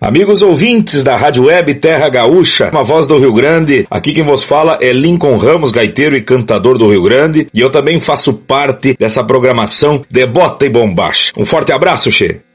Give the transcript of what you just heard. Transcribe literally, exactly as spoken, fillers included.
Amigos ouvintes da Rádio Web Terra Gaúcha, uma voz do Rio Grande, aqui quem vos fala é Lincoln Ramos, gaiteiro e cantador do Rio Grande, e eu também faço parte dessa programação de Bota e Bombacha. Um forte abraço, che!